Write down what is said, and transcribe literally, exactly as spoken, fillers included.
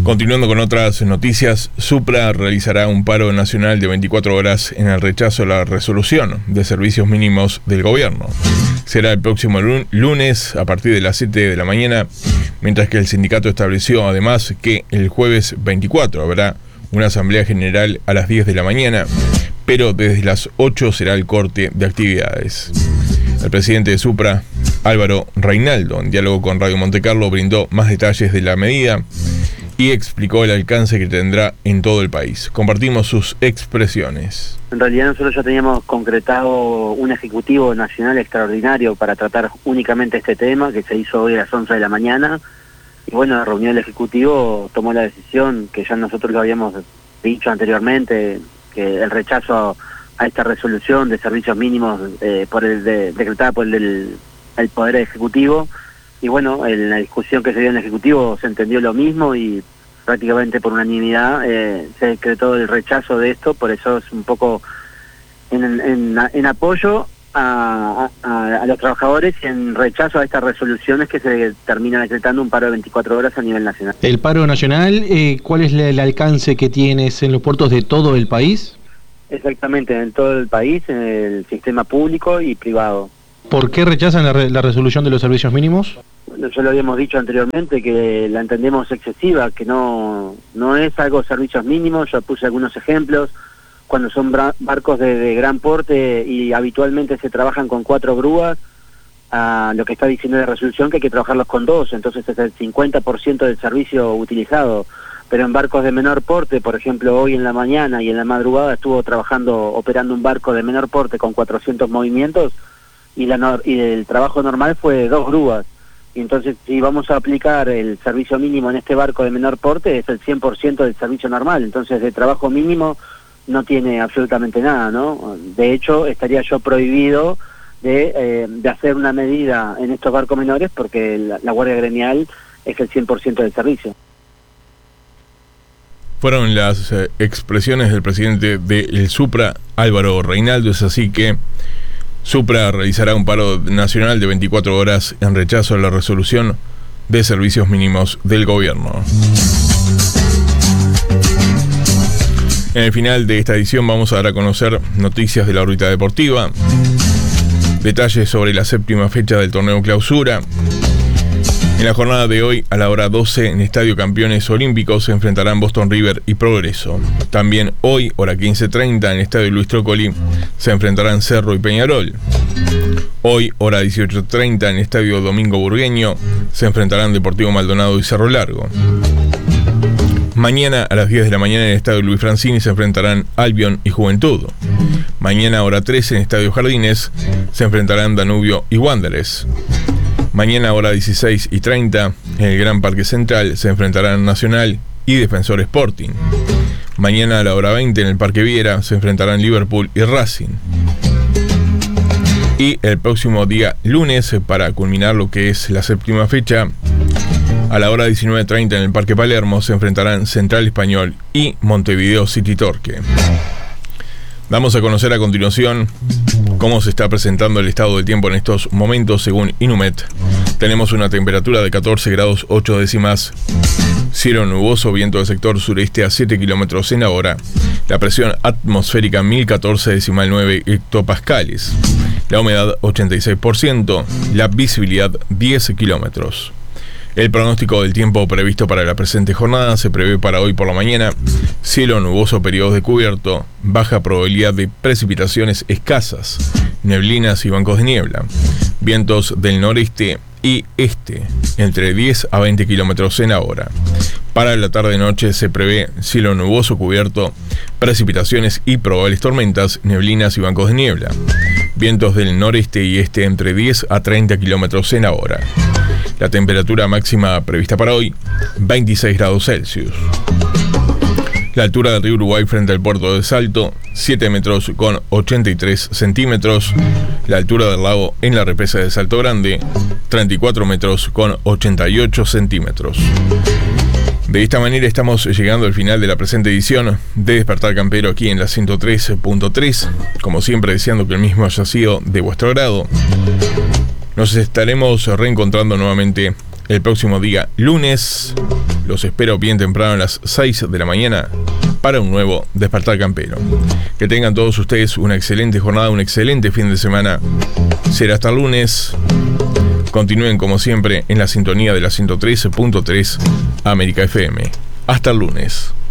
Continuando con otras noticias, Supra realizará un paro nacional de veinticuatro horas en el rechazo a la resolución de servicios mínimos del gobierno. Será el próximo lunes a partir de las siete de la mañana, mientras que el sindicato estableció además que el jueves veinticuatro habrá una asamblea general a las diez de la mañana, pero desde las ocho será el corte de actividades. El presidente de Supra, Álvaro Reinaldo, en diálogo con Radio Montecarlo, brindó más detalles de la medida y explicó el alcance que tendrá en todo el país. Compartimos sus expresiones. En realidad nosotros ya teníamos concretado un ejecutivo nacional extraordinario para tratar únicamente este tema, que se hizo hoy a las once de la mañana. Y bueno, la reunión del ejecutivo tomó la decisión, que ya nosotros lo habíamos dicho anteriormente, que el rechazo a esta resolución de servicios mínimos eh, por el de, decretada por el, del, el Poder Ejecutivo. Y bueno, en la discusión que se dio en el Ejecutivo se entendió lo mismo y prácticamente por unanimidad eh, se decretó el rechazo de esto. Por eso es un poco en, en, en apoyo a, a, a los trabajadores y en rechazo a estas resoluciones que se termina decretando un paro de veinticuatro horas a nivel nacional. El paro nacional, eh, ¿cuál es el alcance que tienes en los puertos de todo el país? Exactamente, en todo el país, en el sistema público y privado. ¿Por qué rechazan la, re la resolución de los servicios mínimos? Bueno, ya lo habíamos dicho anteriormente, que la entendemos excesiva, que no no es algo servicios mínimos. Yo puse algunos ejemplos, cuando son barcos de, de gran porte y habitualmente se trabajan con cuatro grúas, a lo que está diciendo la resolución que hay que trabajarlos con dos, entonces es el cincuenta por ciento del servicio utilizado. Pero en barcos de menor porte, por ejemplo, hoy en la mañana y en la madrugada estuvo trabajando, operando un barco de menor porte con cuatrocientos movimientos, y, la no, y el trabajo normal fue de dos grúas. Y entonces, si vamos a aplicar el servicio mínimo en este barco de menor porte, es el cien por ciento del servicio normal. Entonces, de trabajo mínimo no tiene absolutamente nada, ¿no? De hecho, estaría yo prohibido de, eh, de hacer una medida en estos barcos menores, porque la, la guardia gremial es el cien por ciento del servicio. Fueron las eh, expresiones del presidente del Supra, Álvaro Reinaldo. Es así que Supra realizará un paro nacional de veinticuatro horas en rechazo a la resolución de servicios mínimos del gobierno. En el final de esta edición vamos a dar a conocer noticias de la órbita deportiva, detalles sobre la séptima fecha del torneo Clausura. En la jornada de hoy, a la hora doce, en Estadio Campeones Olímpicos, se enfrentarán Boston River y Progreso. También hoy, hora quince treinta, en Estadio Luis Trócoli, se enfrentarán Cerro y Peñarol. Hoy, hora dieciocho treinta, en Estadio Domingo Burgueño, se enfrentarán Deportivo Maldonado y Cerro Largo. Mañana, a las diez de la mañana, en el Estadio Luis Francini, se enfrentarán Albion y Juventud. Mañana, hora trece, en Estadio Jardines, se enfrentarán Danubio y Wanderers. Mañana, hora dieciséis y treinta, en el Gran Parque Central, se enfrentarán Nacional y Defensor Sporting. Mañana, a la hora veinte, en el Parque Viera, se enfrentarán Liverpool y Racing. Y el próximo día lunes, para culminar lo que es la séptima fecha, a la hora diecinueve treinta, en el Parque Palermo, se enfrentarán Central Español y Montevideo City Torque. Damos a conocer a continuación cómo se está presentando el estado del tiempo en estos momentos según Inumet. Tenemos una temperatura de catorce grados ocho décimas, cielo nuboso, viento del sector sureste a siete kilómetros en la hora, la presión atmosférica mil catorce decimal nueve hectopascales, la humedad ochenta y seis por ciento, la visibilidad diez kilómetros. El pronóstico del tiempo previsto para la presente jornada se prevé para hoy por la mañana: cielo nuboso, periodos de cubierto, baja probabilidad de precipitaciones escasas, neblinas y bancos de niebla, vientos del noreste y este entre diez a veinte kilómetros en la hora. Para la tarde-noche se prevé cielo nuboso cubierto, precipitaciones y probables tormentas, neblinas y bancos de niebla, vientos del noreste y este entre diez a treinta kilómetros en la hora. La temperatura máxima prevista para hoy, veintiséis grados Celsius. La altura del río Uruguay frente al puerto de Salto, siete metros con ochenta y tres centímetros. La altura del lago en la represa de Salto Grande, treinta y cuatro metros con ochenta y ocho centímetros. De esta manera estamos llegando al final de la presente edición de Despertar Campero aquí en la ciento tres punto tres. Como siempre, deseando que el mismo haya sido de vuestro agrado. Nos estaremos reencontrando nuevamente el próximo día lunes. Los espero bien temprano a las seis de la mañana para un nuevo Despertar Campero. Que tengan todos ustedes una excelente jornada, un excelente fin de semana. Será hasta el lunes. Continúen como siempre en la sintonía de la ciento trece punto tres América F M. Hasta el lunes.